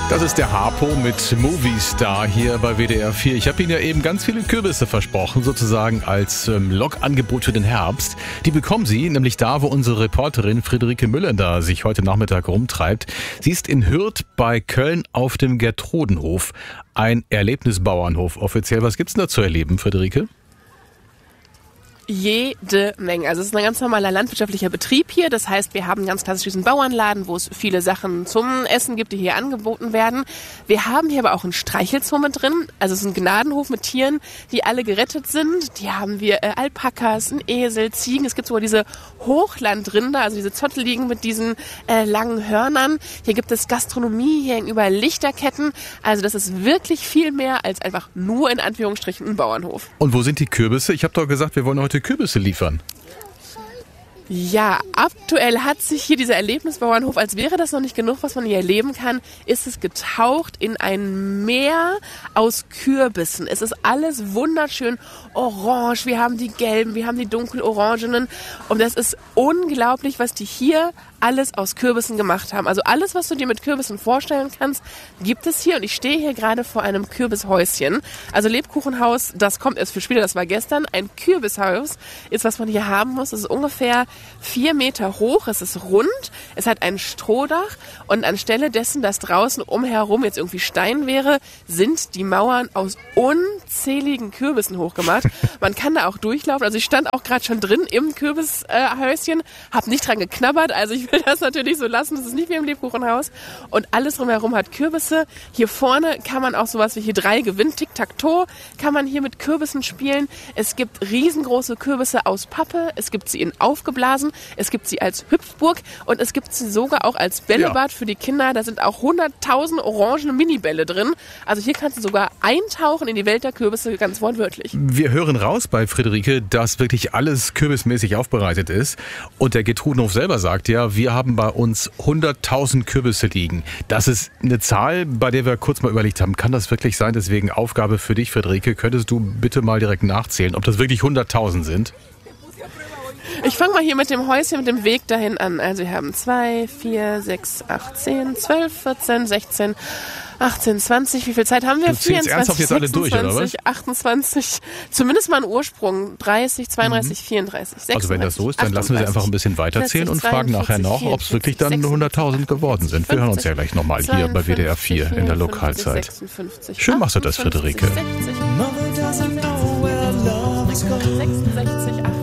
Das ist der Harpo mit Movie Star hier bei WDR 4. Ich habe Ihnen ja eben ganz viele Kürbisse versprochen, sozusagen als Lokangebot für den Herbst. Die bekommen Sie nämlich da, wo unsere Reporterin Friederike Müller da sich heute Nachmittag rumtreibt. Sie ist in Hürth bei Köln auf dem Gertrudenhof. Ein Erlebnisbauernhof offiziell. Was gibt's denn da zu erleben, Friederike? Jede Menge. Also es ist ein ganz normaler landwirtschaftlicher Betrieb hier. Das heißt, wir haben ganz klassisch diesen Bauernladen, wo es viele Sachen zum Essen gibt, die hier angeboten werden. Wir haben hier aber auch einen Streichelzoo mit drin. Also es ist ein Gnadenhof mit Tieren, die alle gerettet sind. Die haben wir Alpakas, einen Esel, Ziegen. Es gibt sogar diese Hochlandrinder, also diese Zotteligen mit diesen langen Hörnern. Hier gibt es Gastronomie, hier hängen überall Lichterketten. Also das ist wirklich viel mehr als einfach nur in Anführungsstrichen ein Bauernhof. Und wo sind die Kürbisse? Ich habe doch gesagt, wir wollen heute Kürbisse liefern. Ja, aktuell hat sich hier dieser Erlebnisbauernhof, als wäre das noch nicht genug, was man hier erleben kann, ist es getaucht in ein Meer aus Kürbissen. Es ist alles wunderschön orange. Wir haben die gelben, wir haben die dunkelorangenen. Und das ist unglaublich, was die hier alles aus Kürbissen gemacht haben. Also alles, was du dir mit Kürbissen vorstellen kannst, gibt es hier. Und ich stehe hier gerade vor einem Kürbishäuschen. Also Lebkuchenhaus, das kommt erst für später, das war gestern. Ein Kürbishaus ist, was man hier haben muss. Es ist ungefähr 4 Meter hoch, es ist rund, es hat ein Strohdach und anstelle dessen, dass draußen umherum jetzt irgendwie Stein wäre, sind die Mauern aus unzähligen Kürbissen hochgemacht. Man kann da auch durchlaufen, also ich stand auch gerade schon drin im Kürbishäuschen, habe nicht dran geknabbert, also ich will das natürlich so lassen, das ist nicht wie im Lebkuchenhaus und alles drumherum hat Kürbisse. Hier vorne kann man auch sowas wie hier 3 gewinnt, Tic-Tac-Toe, kann man hier mit Kürbissen spielen. Es gibt riesengroße Kürbisse aus Pappe, es gibt sie in aufgeblasen, es gibt sie als Hüpfburg und es gibt sie sogar auch als Bällebad für die Kinder. Da sind auch 100.000 orangene Minibälle drin. Also hier kannst du sogar eintauchen in die Welt der Kürbisse, ganz wortwörtlich. Wir hören raus bei Friederike, dass wirklich alles kürbismäßig aufbereitet ist. Und der Gertrudenhof selber sagt ja, wir haben bei uns 100.000 Kürbisse liegen. Das ist eine Zahl, bei der wir kurz mal überlegt haben, kann das wirklich sein? Deswegen Aufgabe für dich, Friederike. Könntest du bitte mal direkt nachzählen, ob das wirklich 100.000 sind? Ich fange mal hier mit dem Häuschen, mit dem Weg dahin an. Also wir haben 2, 4, 6, 8, 10, 12, 14, 16, 18, 20. Wie viel Zeit haben wir? Du zählst 24, ernsthaft jetzt alle durch, 26, oder was? 28. Zumindest mal ein Ursprung. 30, 32, 34, 36. Also wenn das so ist, dann lassen wir sie einfach ein bisschen weiterzählen und fragen nachher noch, ob es wirklich dann 100.000 geworden sind. Wir hören uns ja gleich nochmal hier bei WDR 4 in der Lokalzeit. Schön machst du das, Friederike. 66, 68.